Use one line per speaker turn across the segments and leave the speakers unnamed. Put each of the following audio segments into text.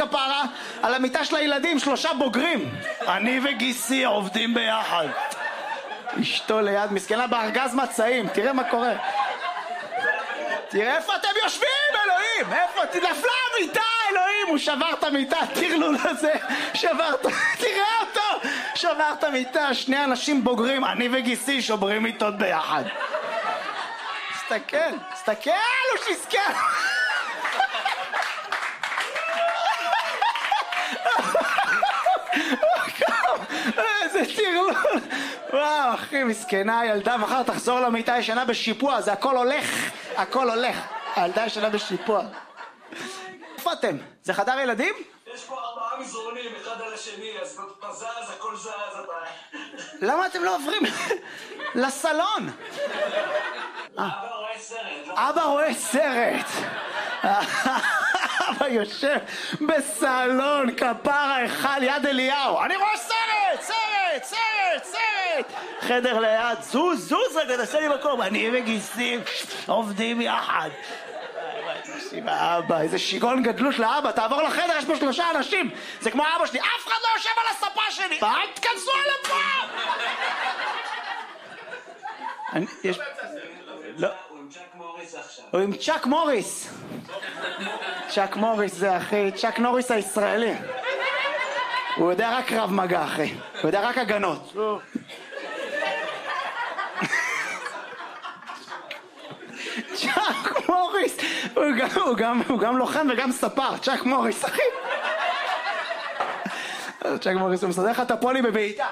כפרה? על המיטה של הילדים, 3 בוגרים. אני וגיסי עובדים ביחד. אשתו ליד, מסכנה בארגז מצעים, תראה מה קורה. תראה איפה אתם יושבים, אלוהים! איפה? נפלה המיטה, אלוהים! הוא שבר את המיטה, טרלול הזה, שבר את... תראה אותו! שבר את המיטה, 2 אנשים בוגרים, אני וגיסי שוברים מיטות ביחד. תסתכל, הוא שיסכל! איזה טרלול! וואו, אחי, מסכנה הילדה, מחר תחזור למיטה ישנה בשיפוע, זה הכל הולך. הילדה ישנה בשיפוע. איפה אתם? זה חדר ילדים?
יש פה 4 מזרונים, אחד על השני, אז בזז, הכל זז,
למה אתם לא עוברים לסלון? אבא רואה סרט. אבא יושב בסלון, כפרה אחד יד אליהו. אני רואה סרט! חדר ליד, זוז רגע, תעשה לי מקום. אני וגיסים עובדים יחד. אבא, איזה שיגעון גדלות לאבא, תעבור לחדר, יש פה 3 אנשים. זה כמו אבא שלי, אף אחד לא יושב על הספה שלי. אל תכנסו על הפה! יש... לא. הוא עם צ'אק מוריס. צ'אק מוריס זה אחי, צ'אק נוריס הישראלי. הוא יודע רק קרב מגע אחי, הוא יודע רק הגנות. צ'אק מוריס, הוא גם לוחם וגם ספר, צ'אק מוריס אחי. צ'אק מוריס הוא מסדר לך את הפולי בבעיטה.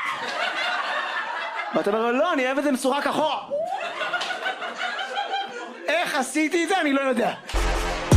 ואתה אומר לו לא, אני אוהב את זה מסורק אחורה. איך עשיתי את זה? אני לא יודע.